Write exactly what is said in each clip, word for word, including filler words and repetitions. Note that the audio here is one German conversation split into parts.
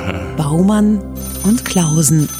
Baumann und Klausen.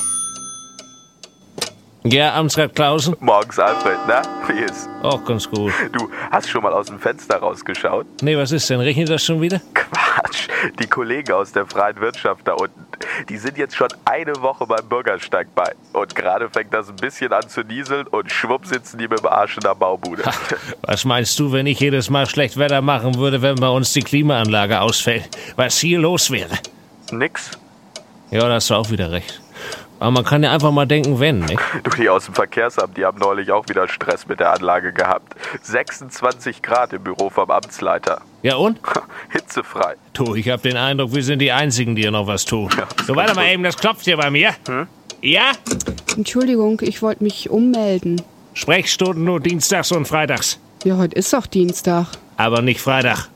Ja, Amtsrat Klausen? Morgens, Alfred, na? Wie ist? Auch ganz gut. Du, hast schon mal aus dem Fenster rausgeschaut? Nee, was ist denn? Regnet das schon wieder? Quatsch, die Kollegen aus der freien Wirtschaft da unten, die sind jetzt schon eine Woche beim Bürgersteig bei. Und gerade fängt das ein bisschen an zu nieseln und schwupp sitzen die mit dem Arsch in der Baubude. Was meinst du, wenn ich jedes Mal schlecht Wetter machen würde, wenn bei uns die Klimaanlage ausfällt? Was hier los wäre? Nix. Ja, da hast du auch wieder recht. Aber man kann ja einfach mal denken, wenn, nicht? Du, die aus dem Verkehrsamt, die haben neulich auch wieder Stress mit der Anlage gehabt. sechsundzwanzig Grad im Büro vom Amtsleiter. Ja und? Hitzefrei. Du, ich hab den Eindruck, wir sind die Einzigen, die hier noch was tun. Ja, so, warte mal eben, das klopft hier bei mir. Hm? Ja? Entschuldigung, ich wollte mich ummelden. Sprechstunden nur dienstags und freitags. Ja, heute ist doch Dienstag. Aber nicht Freitag.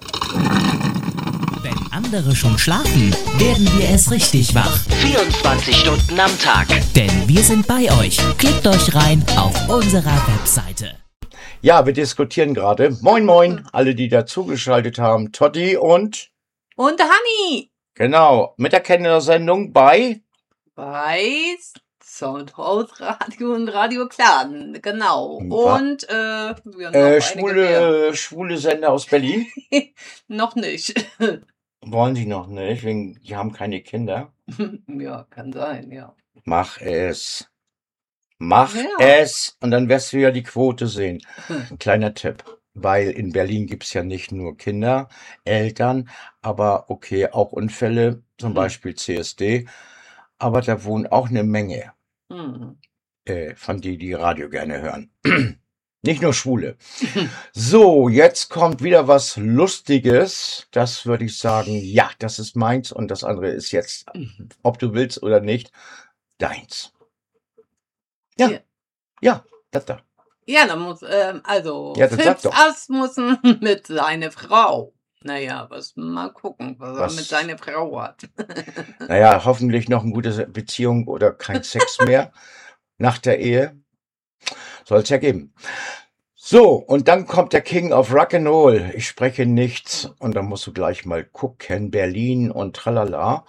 Wenn andere schon schlafen, werden wir erst richtig wach. vierundzwanzig Stunden am Tag. Denn wir sind bei euch. Klickt euch rein auf unserer Webseite. Ja, wir diskutieren gerade. Moin, moin, alle, die dazugeschaltet haben. Totti und... Und Hanni. Genau, mit der Kennersendung bei... Bei Soundhaus-Radio und Radio Kladen, genau. Und, äh... Wir äh schwule, schwule Sender aus Berlin? Noch nicht. Wollen sie noch nicht, wegen, die haben keine Kinder. Ja, kann sein, ja. Mach es. Mach ja. es. Und dann wirst du ja die Quote sehen. Ein kleiner Tipp. Weil in Berlin gibt's ja nicht nur Kinder, Eltern, aber okay, auch Unfälle, zum mhm. Beispiel C S D. Aber da wohnen auch eine Menge mhm. äh, von die, die Radio gerne hören. Nicht nur Schwule. So, jetzt kommt wieder was Lustiges. Das würde ich sagen, ja, das ist meins und das andere ist jetzt, ob du willst oder nicht, deins. Ja, ja, ja das da. Ja, dann muss, ähm, also, ja, Fips Asmussen mit seiner Frau. Naja, was, mal gucken, was, was er mit seiner Frau hat. Naja, hoffentlich noch eine gute Beziehung oder kein Sex mehr nach der Ehe. Soll es ja geben. So, und dann kommt der King of Rock'n'Roll. Ich spreche nichts und dann musst du gleich mal gucken. Berlin und tralala.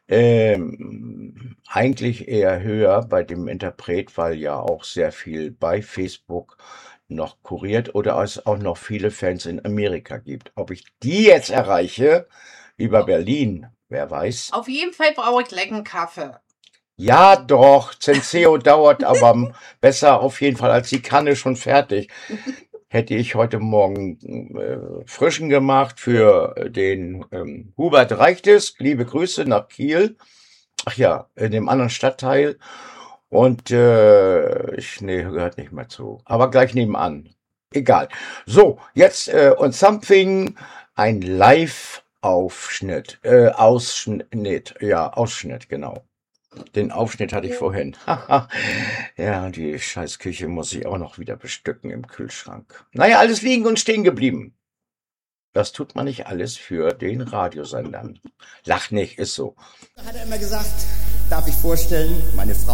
Ähm, eigentlich eher höher bei dem Interpret, weil ja auch sehr viel bei Facebook noch kuriert oder es auch noch viele Fans in Amerika gibt. Ob ich die jetzt erreiche über Berlin, wer weiß. Auf jeden Fall brauche ich leckeren Kaffee. Ja, doch. Senseo dauert aber besser auf jeden Fall als die Kanne schon fertig. Hätte ich heute Morgen äh, frischen gemacht für den ähm, Hubert Reichtes. Liebe Grüße nach Kiel. Ach ja, in dem anderen Stadtteil. Und äh, ich, nee, gehört nicht mehr zu. Aber gleich nebenan. Egal. So, jetzt äh, und Something, ein Live-Aufschnitt. Äh, Ausschnitt. Ja, Ausschnitt, genau. Den Aufschnitt hatte ich vorhin. Ja, die Scheißküche muss ich auch noch wieder bestücken im Kühlschrank. Naja, alles liegen und stehen geblieben. Das tut man nicht alles für den Radiosendern. Lach nicht, ist so. Hat er immer gesagt, darf ich vorstellen, meine Frau.